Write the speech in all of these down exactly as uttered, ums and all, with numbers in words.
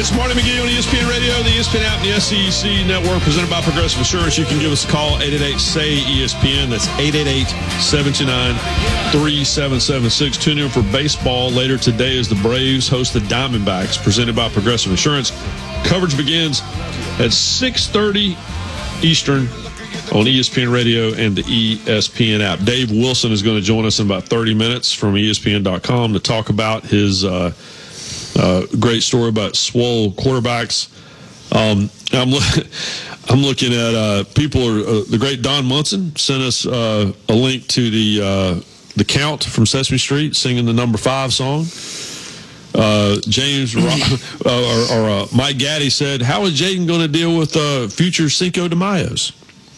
It's Marty McGee on E S P N Radio, the E S P N app, and the S E C Network, presented by Progressive Insurance. You can give us a call, eight eight eight, S A Y, E S P N. That's eight eight eight, seven two nine, three seven seven six. Tune in for baseball later today as the Braves host the Diamondbacks, presented by Progressive Insurance. Coverage begins at six thirty Eastern on E S P N Radio and the E S P N app. Dave Wilson is going to join us in about thirty minutes from E S P N dot com to talk about his uh, uh, great story about swole quarterbacks. Um, I'm, lo- I'm looking at uh, people. Are uh, the great Don Munson sent us uh, a link to the uh, the Count from Sesame Street singing the number five song. Uh, James Ro- uh, or, or uh, Mike Gaddy said, "How is Jaden going to deal with uh, future Cinco de Mayos?"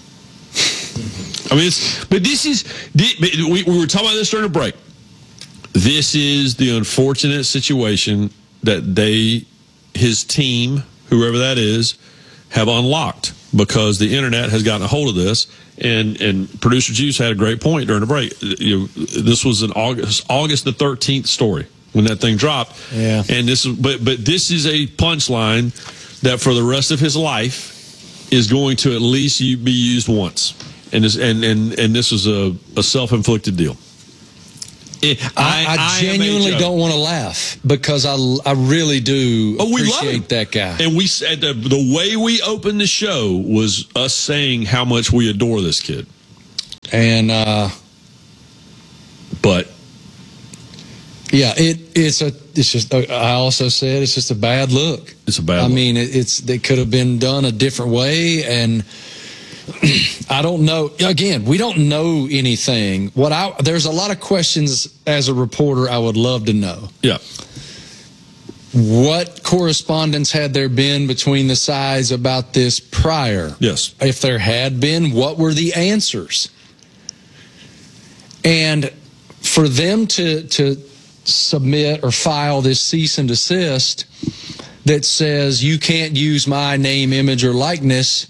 I mean, it's, but this is, we, we were talking about this during the break. This is the unfortunate situation that they, his team, whoever that is, have unlocked because the internet has gotten a hold of this. And, and producer Juice had a great point during the break. You know, this was an August, August the thirteenth story when that thing dropped. Yeah. And this is, but, but this is a punchline that for the rest of his life is going to at least be used once. And this, and, and, and this was a, a self-inflicted deal. It, I, I, I genuinely don't want to laugh because I, I really do oh, we appreciate love that guy. And we said the, the way we opened the show was us saying how much we adore this kid. And uh, but yeah, it it's a it's just I also said it's just a bad look. It's a bad. I look. mean, it, it's it could have been done a different way and. I don't know. Again, we don't know anything. What I there's a lot of questions as a reporter I would love to know. Yeah. What correspondence had there been between the sides about this prior? Yes. If there had been, what were the answers? And for them to to submit or file this cease and desist that says you can't use my name, image, or likeness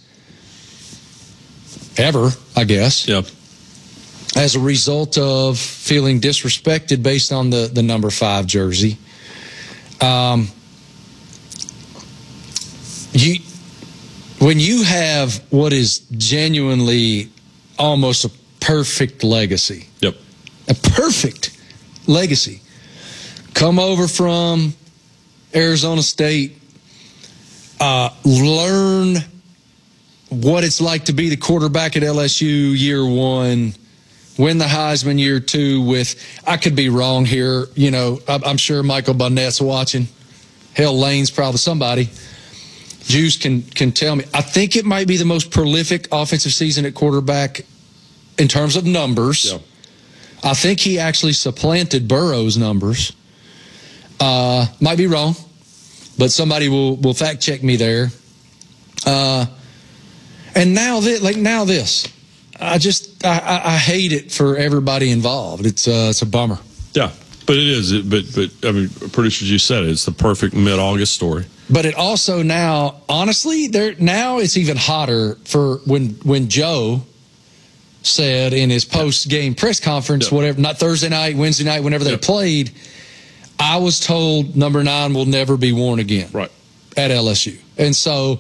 ever, I guess. Yep. As a result of feeling disrespected based on the, the number five jersey. Um, you, when you have what is genuinely almost a perfect legacy. Yep. A perfect legacy. Come over from Arizona State, uh, learn what it's like to be the quarterback at L S U year one, win the Heisman year two with, I could be wrong here, you know, I'm sure Michael Bunnett's watching. Hell, Lane's probably somebody. Juice can, can tell me. I think it might be the most prolific offensive season at quarterback in terms of numbers. Yeah. I think he actually supplanted Burrow's numbers. Uh, might be wrong, but somebody will, will fact check me there. Uh, And now this, like now this, I just I, I, I hate it for everybody involved. It's uh, it's a bummer. Yeah, but it is. It, but but I mean, producers, you said it. It's the perfect mid-August story. But it also now, honestly, there now it's even hotter for when when Joe said in his post-game press conference, yeah. whatever, not Thursday night, Wednesday night, whenever they yeah. played, I was told number nine will never be worn again. Right. At L S U, and so.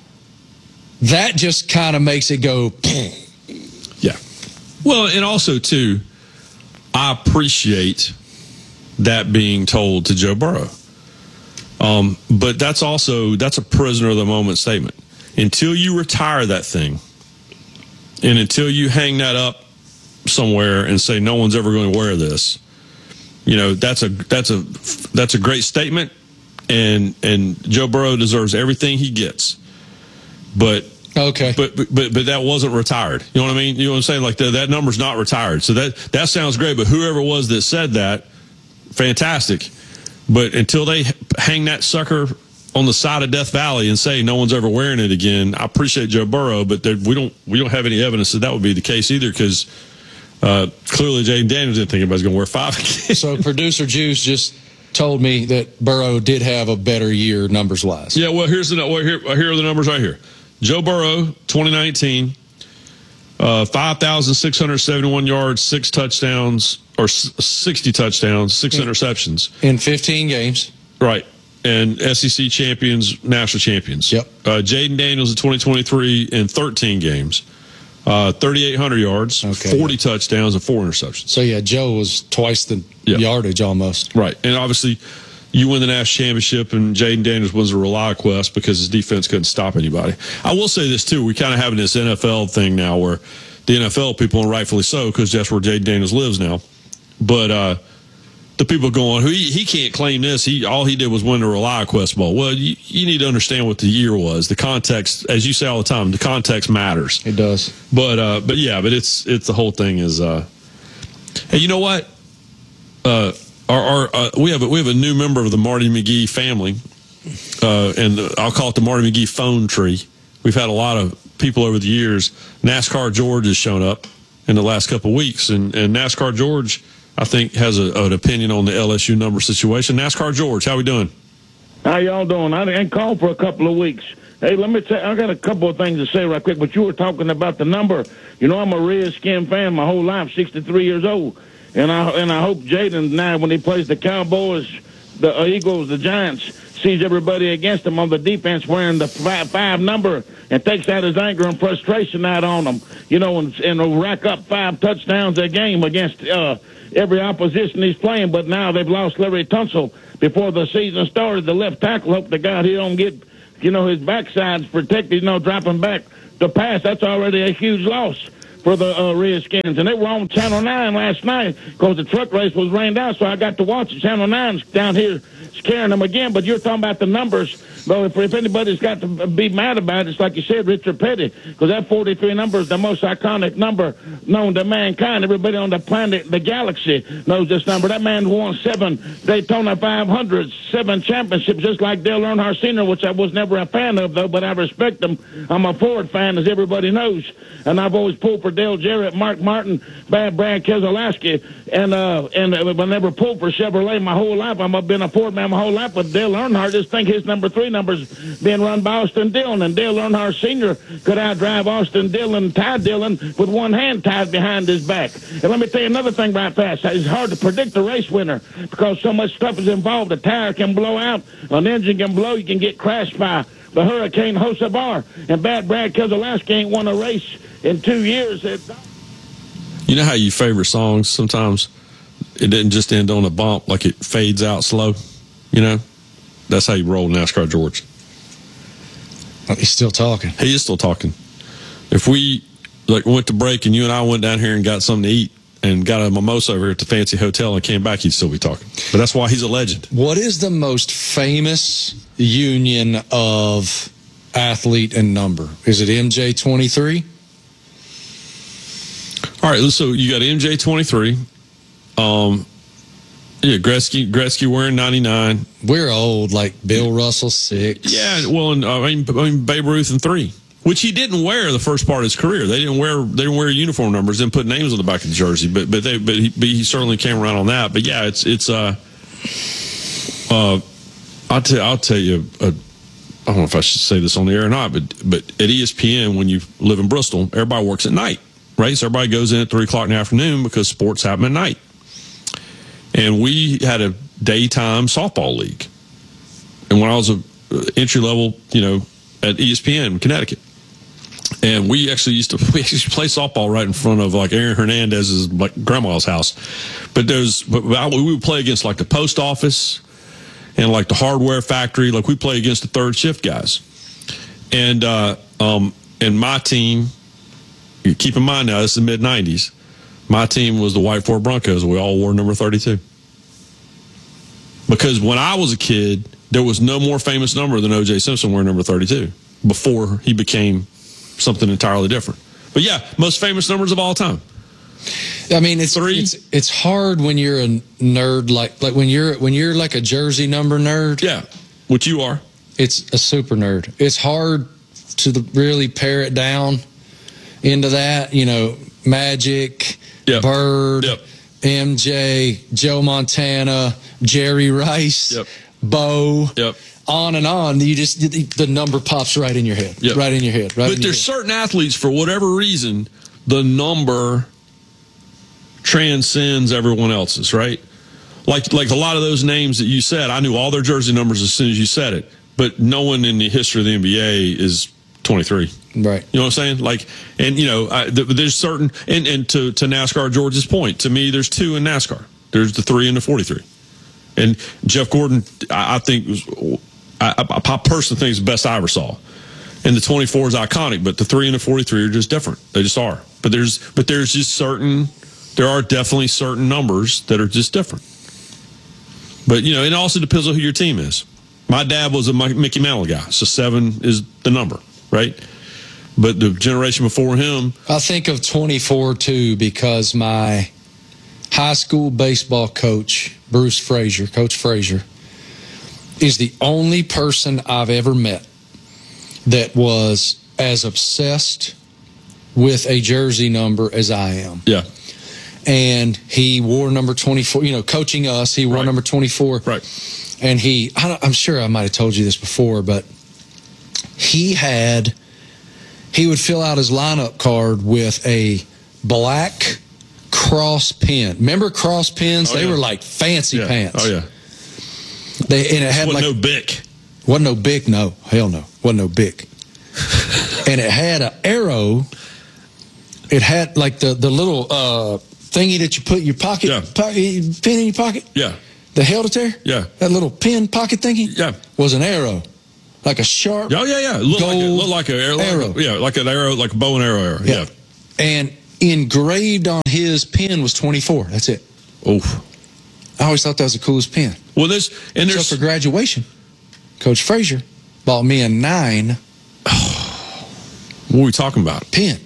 That just kind of makes it go. Yeah. Well, and also, too, I appreciate that being told to Joe Burrow. Um, but that's also, that's a prisoner of the moment statement. Until you retire that thing, and until you hang that up somewhere and say no one's ever going to wear this, you know, that's a, that's a, that's a great statement, and, and Joe Burrow deserves everything he gets. But okay, but, but but that wasn't retired. You know what I mean? You know what I'm saying? Like the, that number's not retired. So that that sounds great. But whoever it was that said that, fantastic. But until they hang that sucker on the side of Death Valley and say no one's ever wearing it again, I appreciate Joe Burrow, but we don't we don't have any evidence that that would be the case either because uh, clearly Jaden Daniels didn't think anybody's going to wear five again. So producer Juice just told me that Burrow did have a better year numbers wise. Yeah. Well, here's the well, here here are the numbers right here. Joe Burrow, twenty nineteen, uh, five thousand six hundred seventy-one yards, six touchdowns, or sixty touchdowns, six in, interceptions. In fifteen games. Right. and S E C champions, national champions. Yep. Uh, Jaden Daniels in twenty twenty-three in thirteen games, uh, thirty-eight hundred yards, okay. forty touchdowns, and four interceptions. So, yeah, Joe was twice the yep. yardage almost. Right. And obviously, you win the national championship, and Jaden Daniels was a ReliQuest because his defense couldn't stop anybody. I will say this, too. We kind of having this N F L thing now where the N F L people, and rightfully so, because that's where Jaden Daniels lives now. But uh, the people going, he, he can't claim this. He All he did was win the ReliQuest Bowl. Well, you, you need to understand what the year was. The context, as you say all the time, the context matters. It does. But, uh, but yeah, but it's it's the whole thing is uh, – hey, you know what? Uh Our, our, uh, we have a, we have a new member of the Marty McGee family, uh, and I'll call it the Marty McGee phone tree. We've had a lot of people over the years. NASCAR George has shown up in the last couple of weeks, and, and NASCAR George, I think, has a, an opinion on the L S U number situation. NASCAR George, how we doing? How y'all doing? I ain't called for a couple of weeks. Hey, let me tell you, I got a couple of things to say right quick, but you were talking about the number. You know, I'm a Redskin fan my whole life, sixty-three years old. And I and I hope Jaden now, when he plays the Cowboys, the Eagles, the Giants, sees everybody against him on the defense wearing the five, five number and takes out his anger and frustration out on them, you know, and, and will rack up five touchdowns a game against uh, every opposition he's playing. But now they've lost Larry Tunsil before the season started. The left tackle, hope to God he don't get, you know, his backside's protected, you know, dropping back to pass. That's already a huge loss for the uh, Redskins. And they were on Channel nine last night because the truck race was rained out, so I got to watch it. Channel nine's down here scaring them again. But you're talking about the numbers. Well, if, if anybody's got to be mad about it, it's like you said, Richard Petty, because that forty-three number is the most iconic number known to mankind. Everybody on the planet, the galaxy, knows this number. That man won seven Daytona five hundreds, seven championships, just like Dale Earnhardt Senior, which I was never a fan of, though, but I respect him. I'm a Ford fan, as everybody knows. And I've always pulled for Dale Jarrett, Mark Martin, Bad Brad Keselowski, and uh, and uh, I never pulled for Chevrolet my whole life. I've been a Ford man my whole life, but Dale Earnhardt, just think his number three number's being run by Austin Dillon, and Dale Earnhardt Senior could outdrive Austin Dillon, Ty Dillon, with one hand tied behind his back. And let me tell you another thing right fast. It's hard to predict the race winner because so much stuff is involved. A tire can blow out, an engine can blow, you can get crashed by the Hurricane Hocevar, and Bad Brad Keselowski ain't won a race in two years. You know how you favorite songs sometimes it didn't just end on a bump, like it fades out slow, you know? That's how you roll NASCAR George. He's still talking. He is still talking. If we like went to break and you and I went down here and got something to eat and got a mimosa over here at the fancy hotel and came back, he'd still be talking. But that's why he's a legend. What is the most famous union of athlete and number? Is it M J twenty-three? All right, so you got M J twenty-three. Um, yeah, Gretzky, Gretzky wearing ninety-nine. We're old, like Bill Russell six. Yeah, well, and, I mean, I mean Babe Ruth in three, which he didn't wear the first part of his career. They didn't wear they didn't wear uniform numbers, didn't put names on the back of the jersey, but but they but he, but he certainly came around on that. But yeah, it's it's uh uh I'll tell I'll tell you uh, I don't know if I should say this on the air or not, but but at E S P N when you live in Bristol, everybody works at night, right? So everybody goes in at three o'clock in the afternoon because sports happen at night. And we had a daytime softball league. And when I was a entry level, you know, at E S P N in Connecticut, and we actually used to we used to play softball right in front of like Aaron Hernandez's like grandma's house. But there's but we would play against like the post office and like the hardware factory. Like we play against the third shift guys. And uh, um, and my team, keep in mind now, this is the mid nineties. My team was the White Ford Broncos. We all wore number thirty-two. Because when I was a kid, there was no more famous number than O J Simpson wearing number thirty-two before he became something entirely different. But yeah, most famous numbers of all time. I mean, it's Three. it's it's hard when you're a nerd like like when you're when you're like a jersey number nerd. Yeah, which you are. It's a super nerd. It's hard to the, really pare it down into that. You know, Magic, Yep. Bird, Yep. M J, Joe Montana, Jerry Rice, Yep. Bo, Yep. on and on. You just the number pops right in your head, Yep. right in your head. Right But in there's your head. certain athletes, for whatever reason, the number transcends everyone else's, right? like like a lot of those names that you said, I knew all their jersey numbers as soon as you said it. But no one in the history of the N B A is twenty-three. Right. You know what I'm saying? Like, and, you know, I, th- there's certain, and, and to, to NASCAR, George's point, to me, there's two in NASCAR. There's the three and the forty-three. And Jeff Gordon, I, I think, was, I, I personally think is the best I ever saw. And the twenty-four is iconic, but the three and the forty-three are just different. They just are. But there's, but there's just certain, there are definitely certain numbers that are just different. But, you know, it also depends on who your team is. My dad was a Mickey Mantle guy, so seven is the number, right? But the generation before him, I think of twenty-four too, because my high school baseball coach, Bruce Frazier, Coach Frazier, is the only person I've ever met that was as obsessed with a jersey number as I am. Yeah. And he wore number twenty-four, you know, coaching us, he wore Right. number twenty-four. Right. And he, I don't, I'm sure I might have told you this before, but he had, he would fill out his lineup card with a black cross pin. Remember cross pins? Oh, they yeah. were like fancy Yeah. pants. Oh, yeah. They, and it had Wasn't like, no Bic. wasn't no Bic, no. Hell no. Wasn't no Bic. And it had an arrow. It had like the, the little uh, thingy that you put in your pocket, Yeah. pocket, pin in your pocket. Yeah. The held it there? Yeah. That little pin pocket thingy? Yeah. Was an arrow. Like a sharp Oh, yeah, yeah. It looked like, a, gold looked like an arrow. arrow. Yeah, like an arrow, like a bow and arrow arrow. Yeah. Yeah. And engraved on his pin was twenty-four. That's it. Oh. I always thought that was the coolest pin. Well, there's, and So there's, for graduation, Coach Frazier bought me a nine what are we talking about? pin.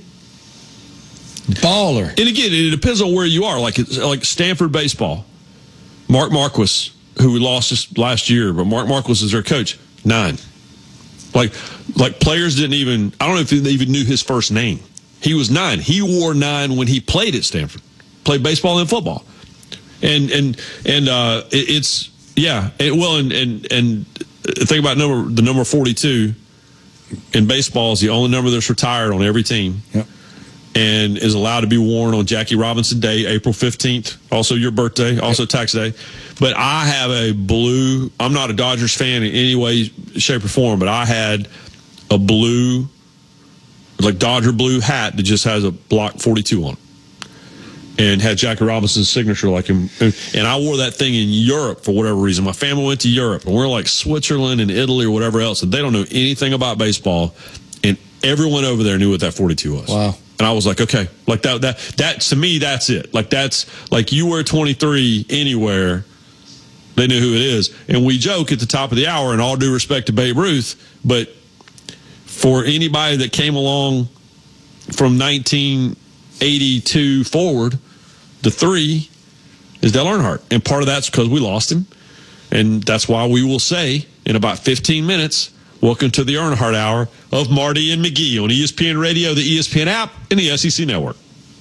Baller. And again, it depends on where you are. Like it's like Stanford baseball. Mark Marquis, who we lost just last year, but Mark Marquis is their coach. Nine. Like, like players didn't even. I don't know if they even knew his first name. He was nine. He wore nine when he played at Stanford. Played baseball and football. And and and uh, it, it's yeah. It, well, and and and think about number the number forty-two in baseball is the only number that's retired on every team. Yep. And is allowed to be worn on Jackie Robinson Day, April fifteenth, also your birthday, also tax day. But I have a blue, I'm not a Dodgers fan in any way, shape, or form, but I had a blue, like Dodger blue hat that just has a block forty-two on it. And had Jackie Robinson's signature like him. And I wore that thing in Europe for whatever reason. My family went to Europe, and we're like Switzerland and Italy or whatever else, and they don't know anything about baseball. And everyone over there knew what that forty-two was. Wow. And I was like, okay, like that, that, that to me, that's it. Like that's like you wear twenty-three anywhere, they knew who it is. And we joke at the top of the hour, and all due respect to Babe Ruth, but for anybody that came along from nineteen eighty-two forward, the three is Dale Earnhardt. And part of that's because we lost him. And that's why we will say in about fifteen minutes, welcome to the Earnhardt Hour of Marty and McGee on E S P N Radio, the E S P N app, and the S E C Network.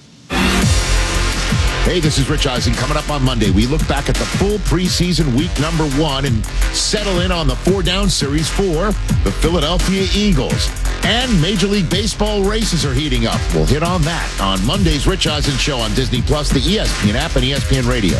Hey, this is Rich Eisen. Coming up on Monday, we look back at the full preseason week number one and settle in on the four-down series for the Philadelphia Eagles. And Major League Baseball races are heating up. We'll hit on that on Monday's Rich Eisen Show on Disney Plus, the E S P N app, and E S P N Radio.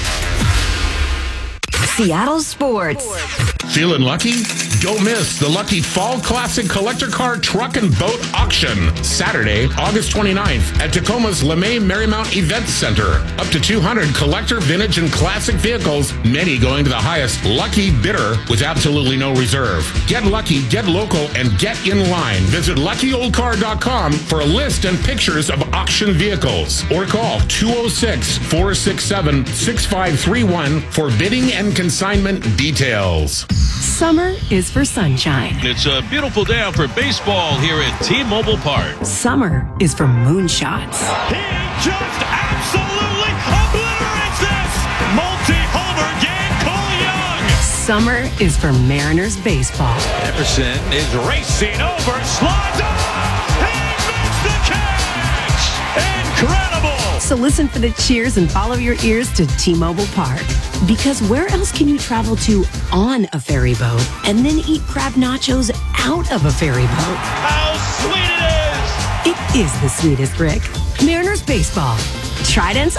Seattle Sports. Feeling lucky? Don't miss the Lucky Fall Classic Collector Car Truck and Boat Auction. Saturday, August twenty-ninth at Tacoma's LeMay Marymount Event Center. Up to two hundred collector, vintage, and classic vehicles, many going to the highest lucky bidder with absolutely no reserve. Get lucky, get local, and get in line. Visit lucky old car dot com for a list and pictures of auction vehicles. Or call two oh six, four six seven, six five three one for bidding and consignment details. Summer is for sunshine. It's a beautiful day out for baseball here at T-Mobile Park. Summer is for moonshots. He just absolutely obliterates this! Multi-homer game, Cole Young! Summer is for Mariners baseball. Emerson is racing over, slides up! He makes the catch! Incredible! So listen for the cheers and follow your ears to T-Mobile Park. Because where else can you travel to on a ferry boat and then eat crab nachos out of a ferry boat? How sweet it is! It is the sweetest, Rick. Mariners baseball. Tridents up.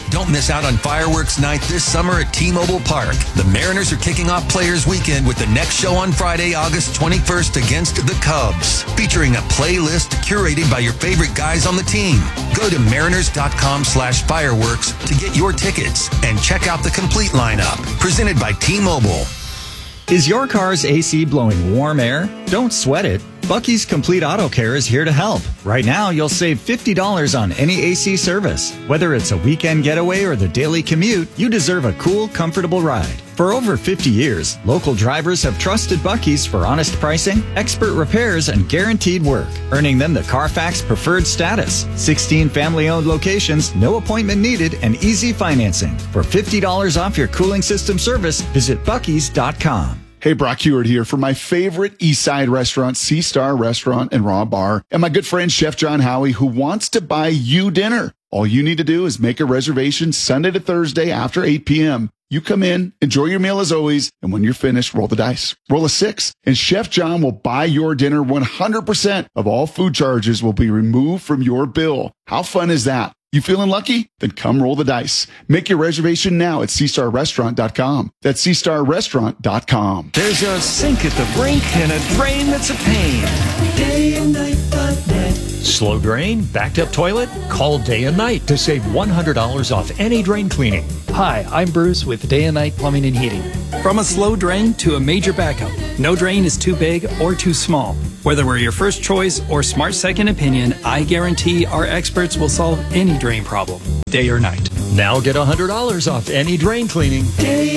Don't miss out on fireworks night this summer at T-Mobile Park. The Mariners are kicking off Players Weekend with the next show on Friday, August twenty-first against the Cubs, featuring a playlist curated by your favorite guys on the team. Go to mariners.com slash fireworks to get your tickets and check out the complete lineup. Presented by T-Mobile. Is your car's A C blowing warm air? Don't sweat it. Bucky's Complete Auto Care is here to help. Right now, you'll save fifty dollars on any A C service. Whether it's a weekend getaway or the daily commute, you deserve a cool, comfortable ride. For over fifty years, local drivers have trusted Bucky's for honest pricing, expert repairs, and guaranteed work, earning them the Carfax Preferred status. sixteen family-owned locations, no appointment needed, and easy financing. For fifty dollars off your cooling system service, visit buckys dot com. Hey, Brock Heward here for my favorite East Side restaurant, Sea Star Restaurant and Raw Bar, and my good friend Chef John Howie, who wants to buy you dinner. All you need to do is make a reservation Sunday to Thursday after eight p.m. You come in, enjoy your meal as always, and when you're finished, roll the dice. Roll a six, and Chef John will buy your dinner. one hundred percent of all food charges will be removed from your bill. How fun is that? You feeling lucky? Then come roll the dice. Make your reservation now at sea star restaurant dot com. That's sea star restaurant dot com. There's a sink at the brink and a drain that's a pain. Day and night, but net. Slow drain? Backed up toilet? Call Day and Night to save one hundred dollars off any drain cleaning. Hi, I'm Bruce with Day and Night Plumbing and Heating. From a slow drain to a major backup, no drain is too big or too small. Whether we're your first choice or smart second opinion, I guarantee our experts will solve any drain problem, day or night. Now get one hundred dollars off any drain cleaning. Day